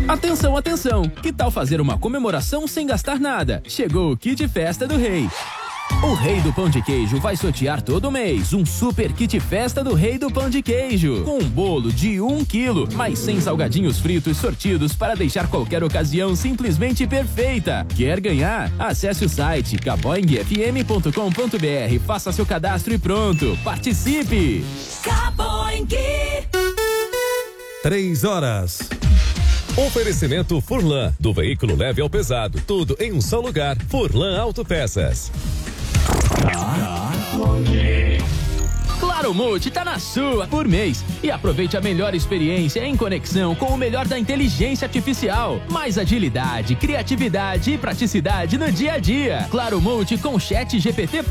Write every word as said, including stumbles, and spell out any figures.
Atenção, atenção! Que tal fazer uma comemoração sem gastar nada? Chegou o Kit Festa do Rei. O Rei do Pão de Queijo vai sortear todo mês um super kit festa do Rei do Pão de Queijo. Com um bolo de um quilo, mais cem salgadinhos fritos sortidos para deixar qualquer ocasião simplesmente perfeita. Quer ganhar? Acesse o site caboing f m ponto com ponto b r, faça seu cadastro e pronto. Participe! Caboing! Três horas. Oferecimento Furlan, do veículo leve ao pesado, tudo em um só lugar. Furlan Autopeças. Claro Multi tá na sua por mês e aproveite a melhor experiência em conexão com o melhor da inteligência artificial. Mais agilidade, criatividade e praticidade no dia a dia. Claro Multi com Chat G P T